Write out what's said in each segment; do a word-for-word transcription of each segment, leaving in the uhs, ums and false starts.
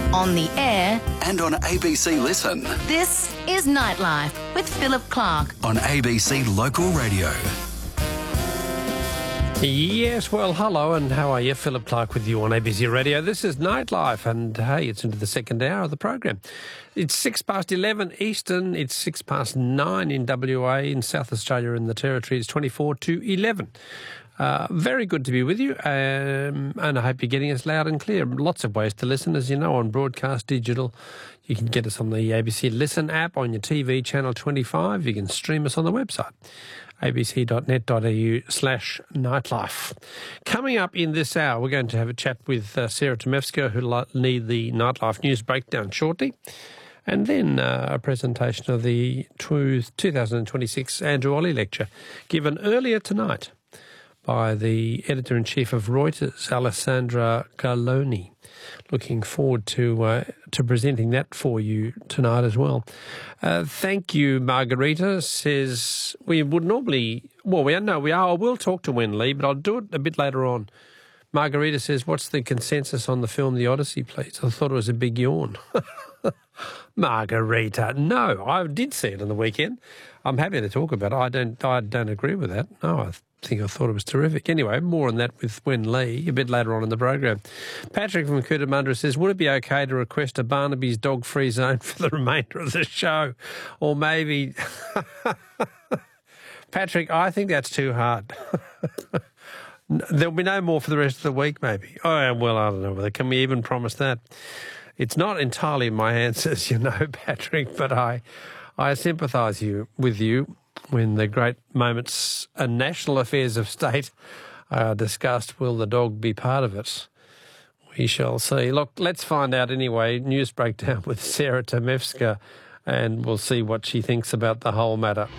on the air and on A B C Listen. This is Nightlife with Philip Clark on A B C Local Radio. Yes, well, hello, and how are you? Philip Clark with you on A B C Radio. This is Nightlife, and hey, it's into the second hour of the program. It's six past eleven Eastern, it's six past nine in W A, in South Australia and the Territory. It's twenty-four to eleven. Uh, very good to be with you, um, and I hope you're getting us loud and clear. Lots of ways to listen, as you know, on broadcast digital. You can get us on the A B C Listen app, on your T V, Channel twenty-five. You can stream us on the website, abc.net.au slash nightlife. Coming up in this hour, we're going to have a chat with uh, Sarah Tomevska, who'll lead the Nightlife News Breakdown shortly. And then uh, a presentation of the two thousand twenty-six Andrew Olley Lecture, given earlier tonight by the Editor-in-Chief of Reuters, Alessandra Galloni. Looking forward to uh, to presenting that for you tonight as well. Uh, thank you, Margarita. Says we would normally, well, we no, we are. I will talk to Wen Lee, but I'll do it a bit later on. Margarita says, "What's the consensus on the film The Odyssey, please?" I thought it was a big yawn. Margarita, no, I did see it on the weekend. I'm happy to talk about it. I don't, I don't agree with that. No, I think I thought it was terrific. Anyway, more on that with Wen Lee a bit later on in the program. Patrick from Cootamundra says, would it be okay to request a Barnaby's dog-free zone for the remainder of the show? Or maybe... Patrick, I think that's too hard. There'll be no more for the rest of the week, maybe. Oh, well, I don't know whether. Can we even promise that? It's not entirely in my hands, as you know, Patrick, but I, I sympathise you with you when the great moments and national affairs of state are discussed. Will the dog be part of it? We shall see. Look, let's find out anyway. News Breakdown with Sarah Tomevska, and we'll see what she thinks about the whole matter.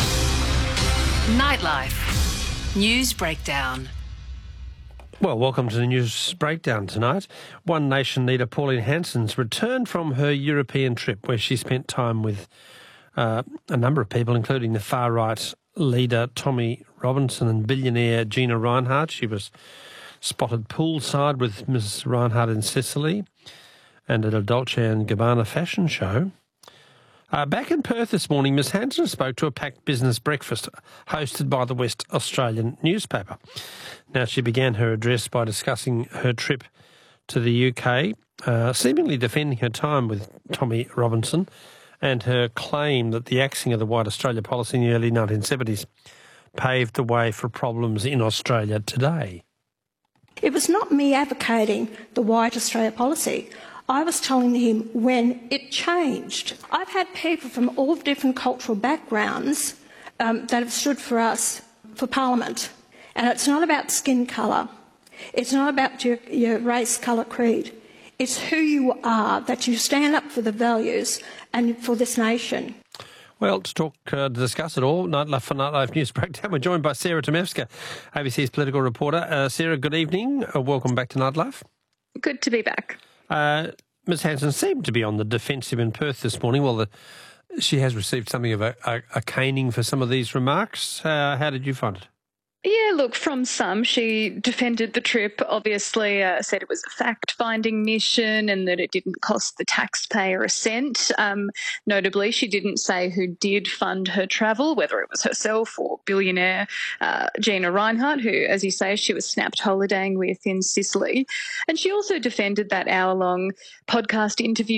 Nightlife News Breakdown. Well, welcome to the News Breakdown tonight. One Nation leader Pauline Hanson's returned from her European trip, where she spent time with uh, a number of people, including the far-right leader Tommy Robinson and billionaire Gina Rinehart. She was spotted poolside with Missus Rinehart in Sicily and at a Dolce and Gabbana fashion show. Uh, back in Perth this morning, Miss Hanson spoke to a packed business breakfast hosted by the West Australian newspaper. Now, she began her address by discussing her trip to the U K, uh, seemingly defending her time with Tommy Robinson and her claim that the axing of the White Australia policy in the early nineteen seventies paved the way for problems in Australia today. It was not me advocating the White Australia policy. I was telling him when it changed. I've had people from all different cultural backgrounds um, that have stood for us for Parliament. And it's not about skin colour. It's not about your, your race, colour, creed. It's who you are, that you stand up for the values and for this nation. Well, to talk, uh, to discuss it all, Nightlife for Nightlife News Breakdown, we're joined by Sarah Tomevska, A B C's political reporter. Uh, Sarah, good evening. Uh, welcome back to Nightlife. Good to be back. Uh, Miz Hanson seemed to be on the defensive in Perth this morning. Well, the, she has received something of a, a, a caning for some of these remarks. Uh, how did you find it? Yeah, look, from some, she defended the trip, obviously uh, said it was a fact-finding mission and that it didn't cost the taxpayer a cent. Um, notably, she didn't say who did fund her travel, whether it was herself or billionaire uh, Gina Rinehart, who, as you say, she was snapped holidaying with in Sicily. And she also defended that hour-long podcast interview